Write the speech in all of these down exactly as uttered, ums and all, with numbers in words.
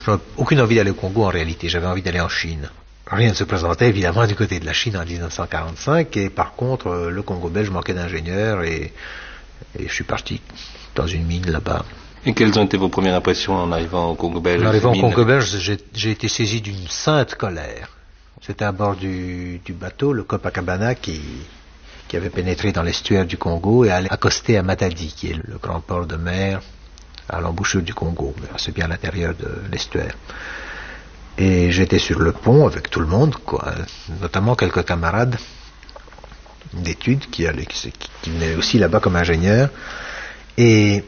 J'avais aucune envie d'aller au Congo en réalité, j'avais envie d'aller en Chine. Rien ne se présentait évidemment du côté de la Chine en dix-neuf cent quarante-cinq et par contre le Congo belge manquait d'ingénieurs et, et je suis parti dans une mine là-bas. Et quelles ont été vos premières impressions en arrivant au Congo belge? En arrivant au Congo belge, j'ai, j'ai été saisi d'une sainte colère. C'était à bord du, du bateau, le Copacabana, qui, qui avait pénétré dans l'estuaire du Congo et allait accoster à Matadi, qui est le grand port de mer à l'embouchure du Congo, c'est bien à l'intérieur de l'estuaire. Et j'étais sur le pont avec tout le monde, quoi, notamment quelques camarades d'études qui, allaient, qui, qui venaient aussi là-bas comme ingénieurs. Et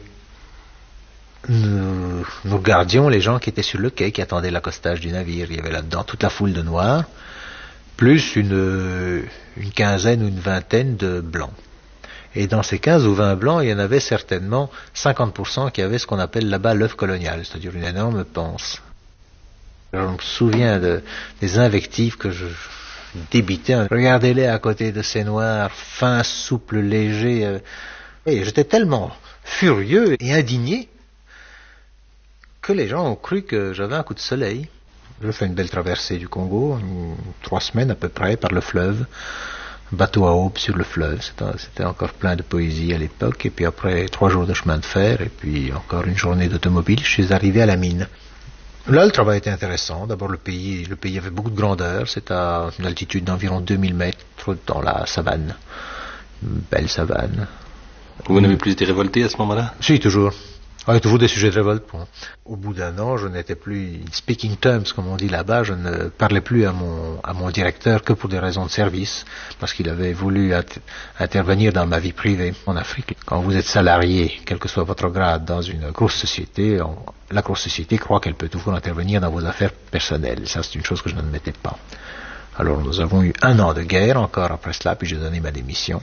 nous, nous gardions les gens qui étaient sur le quai, qui attendaient l'accostage du navire. Il y avait là-dedans toute la foule de noirs, plus une, une quinzaine ou une vingtaine de blancs. Et dans ces quinze ou vingt blancs, il y en avait certainement cinquante pour cent qui avaient ce qu'on appelle là-bas l'œuf colonial, c'est-à-dire une énorme panse. Alors, je me souviens de, des invectives que je débitais. Regardez-les à côté de ces noirs, fins, souples, légers. Et j'étais tellement furieux et indigné que les gens ont cru que j'avais un coup de soleil. J'ai fait une belle traversée du Congo, une, trois semaines à peu près, par le fleuve, bateau à aube sur le fleuve, c'était, c'était encore plein de poésie à l'époque, et puis après trois jours de chemin de fer, et puis encore une journée d'automobile, je suis arrivé à la mine. Là, le travail était intéressant. D'abord, le pays, le pays avait beaucoup de grandeur, c'est à une altitude d'environ deux mille mètres dans la savane, une belle savane. Vous n'avez plus été révolté à ce moment-là? Si, toujours. Il y a toujours des sujets de révolte. Bon. Au bout d'un an, je n'étais plus speaking terms, comme on dit là-bas. Je ne parlais plus à mon, à mon directeur que pour des raisons de service, parce qu'il avait voulu at- intervenir dans ma vie privée en Afrique. Quand vous êtes salarié, quel que soit votre grade, dans une grosse société, on, la grosse société croit qu'elle peut toujours intervenir dans vos affaires personnelles. Ça, c'est une chose que je n'admettais pas. Alors, nous avons eu un an de guerre encore après cela, puis j'ai donné ma démission.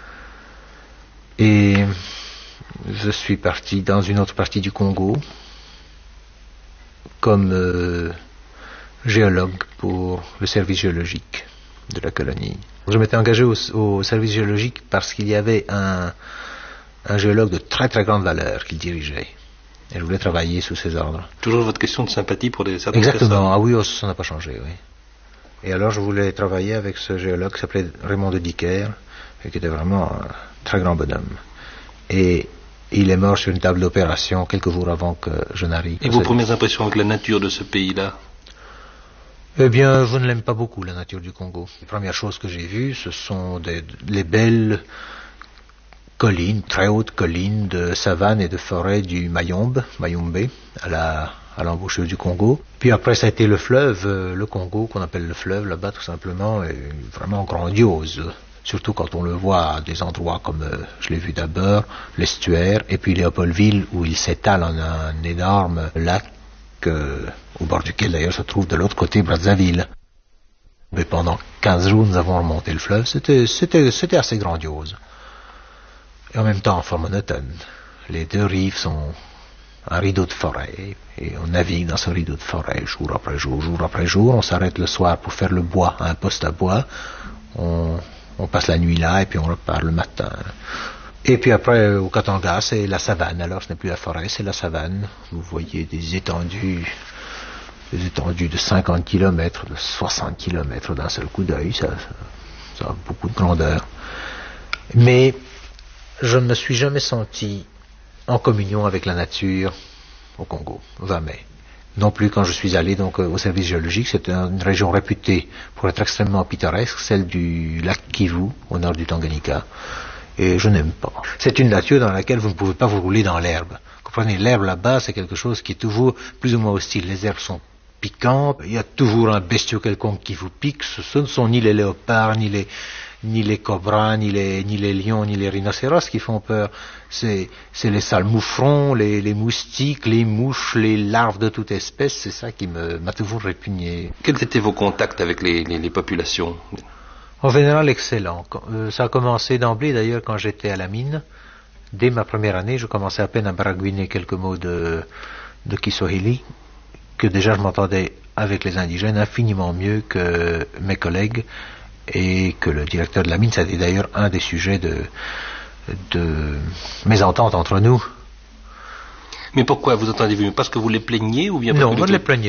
Et je suis parti dans une autre partie du Congo comme euh, géologue pour le service géologique de la colonie. Je m'étais engagé au, au service géologique parce qu'il y avait un, un géologue de très très grande valeur qu'il dirigeait. Et je voulais travailler sous ses ordres. Toujours votre question de sympathie pour les certaines Exactement. personnes. Ah oui, oh, ça n'a pas changé, oui. Et alors je voulais travailler avec ce géologue qui s'appelait Raymond de Dicker, et qui était vraiment un très grand bonhomme. Et il est mort sur une table d'opération quelques jours avant que je n'arrive. Et vos premières impressions avec la nature de ce pays-là? Eh bien, je ne l'aime pas beaucoup, la nature du Congo. Les premières choses que j'ai vues, ce sont des, les belles collines, très hautes collines de savane et de forêt du Mayombe, Mayombe, à la, à l'embouchure du Congo. Puis après, ça a été le fleuve, le Congo, qu'on appelle le fleuve là-bas tout simplement, est vraiment grandiose. Surtout quand on le voit à des endroits comme, euh, je l'ai vu d'abord, l'estuaire, et puis Léopoldville, où il s'étale en un énorme lac, euh, au bord duquel d'ailleurs se trouve de l'autre côté Brazzaville. Mais pendant quinze jours, nous avons remonté le fleuve, c'était, c'était, c'était assez grandiose. Et en même temps, fort monotone. Les deux rives sont un rideau de forêt, et on navigue dans ce rideau de forêt, jour après jour, jour après jour. On s'arrête le soir pour faire le bois, un poste à bois. On... On passe la nuit là et puis on repart le matin. Et puis après, au Katanga, c'est la savane. Alors ce n'est plus la forêt, c'est la savane. Vous voyez des étendues, des étendues de cinquante kilomètres, de soixante kilomètres d'un seul coup d'œil. Ça, ça, ça a beaucoup de grandeur. Mais je ne me suis jamais senti en communion avec la nature au Congo. Jamais. Non plus quand je suis allé donc au service géologique, c'est une région réputée pour être extrêmement pittoresque, celle du lac Kivu, au nord du Tanganyika, et je n'aime pas. C'est une nature dans laquelle vous ne pouvez pas vous rouler dans l'herbe. Vous comprenez, l'herbe là-bas, c'est quelque chose qui est toujours plus ou moins hostile. Les herbes sont piquantes, il y a toujours un bestiau quelconque qui vous pique, ce ne sont ni les léopards, ni les... ni les cobras, ni les, ni les lions, ni les rhinocéros qui font peur. C'est, c'est les sales moufrons, les, les moustiques, les mouches, les larves de toute espèce. C'est ça qui me, m'a toujours répugné. Quels étaient vos contacts avec les, les, les populations? En général, excellent. Euh, ça a commencé d'emblée, d'ailleurs, quand j'étais à la mine. Dès ma première année, je commençais à peine à baragouiner quelques mots de, de Kiswahili, que déjà je m'entendais avec les indigènes infiniment mieux que mes collègues. Et que le directeur de la mine, c'était d'ailleurs un des sujets de, de mésentente entre nous. Mais pourquoi vous entendez mieux? Parce que vous les plaignez ou bien parce Non, que on du ne les tout plaignait